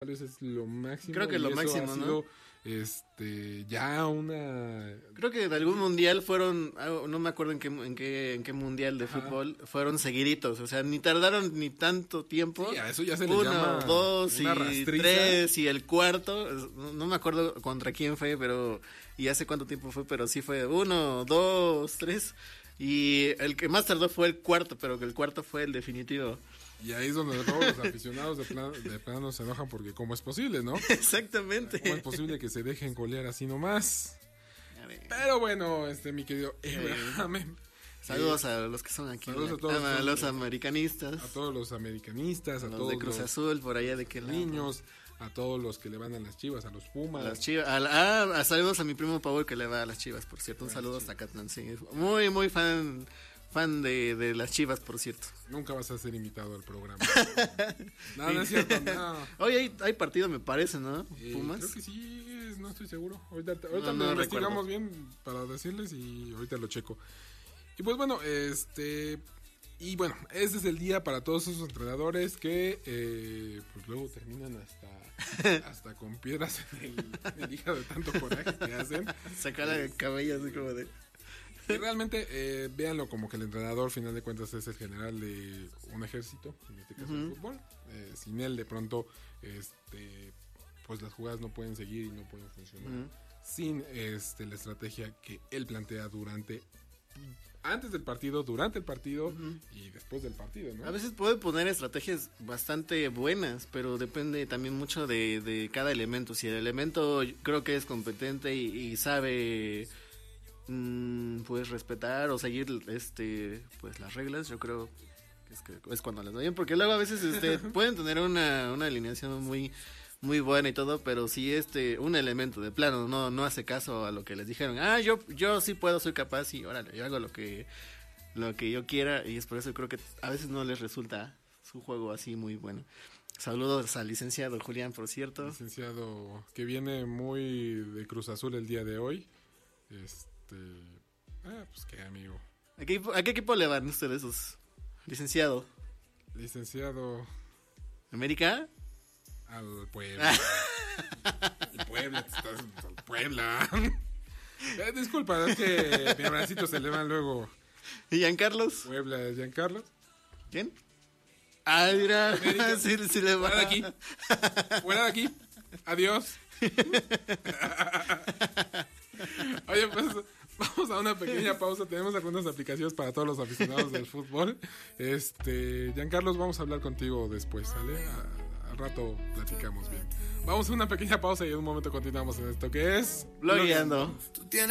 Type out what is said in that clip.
3 es lo máximo. Creo que lo máximo, ha ¿no? sido, ya una... Creo que en algún mundial fueron, no me acuerdo en qué mundial de fútbol, fueron seguiditos, o sea, ni tardaron ni tanto tiempo. Sí, a eso ya se le 1, llama 2 una y rastriza. 3 y el cuarto, no me acuerdo contra quién fue, pero y hace cuánto tiempo fue, pero sí fue 1, 2, 3 y el que más tardó fue el cuarto, pero que el cuarto fue el definitivo. Y ahí es donde todos los aficionados de plano se enojan porque cómo es posible, ¿no? Exactamente. ¿Cómo es posible que se dejen golear así nomás? A ver. Pero bueno, mi querido Abraham, Saludos a los que son aquí, saludos a todos a los americanistas, a todos los americanistas, a los todos de Cruz los Azul, por allá de que niños, a todos los que le van a las Chivas, a los Pumas. A las Chivas, saludos a mi primo Pablo que le va a las Chivas, por cierto, un saludo hasta Catlán, sí, muy fan de las Chivas, por cierto. Nunca vas a ser invitado al programa. No es cierto, no. Hoy hay partido, me parece, ¿no? Pumas. Creo que sí, no estoy seguro. Ahorita No lo investigamos recuerdo. bien para decirles y ahorita lo checo. Y pues bueno, y bueno, este es el día para todos esos entrenadores que pues luego terminan hasta con piedras en el hígado de tanto coraje que hacen. Sacar el cabello así como de... Y realmente véanlo como que el entrenador, final de cuentas, es el general de un ejército, en este caso el fútbol. Sin él, de pronto, pues las jugadas no pueden seguir y no pueden funcionar. Sin la estrategia que él plantea antes del partido, durante el partido y después del partido, ¿no? A veces puede poner estrategias bastante buenas, pero depende también mucho de cada elemento. Si el elemento creo que es competente y sabe pues respetar o seguir pues las reglas, yo creo que es cuando les va bien, porque luego a veces pueden tener una alineación muy buena y todo, pero si un elemento de plano no hace caso a lo que les dijeron, yo sí puedo, soy capaz y órale, yo hago lo que yo quiera, y es por eso creo que a veces no les resulta su juego así muy bueno. Saludos al licenciado Julián, por cierto. Licenciado que viene muy de Cruz Azul el día de hoy. Pues qué amigo. ¿A qué equipo le van ustedes, licenciado? Licenciado ¿América? al Puebla. El Puebla, al Puebla. Disculpa, es que mi abracito se le van luego. ¿Y Giancarlos? Puebla de Giancarlos. ¿Quién? Mira, América. sí le va. Fuera de aquí. Fuera de aquí. Adiós. Oye, pues vamos a una pequeña pausa. Tenemos algunas aplicaciones para todos los aficionados del fútbol. Giancarlos, vamos a hablar contigo después, ¿sale? Al rato platicamos bien. Vamos a una pequeña pausa y en un momento continuamos en esto que es Blogueando.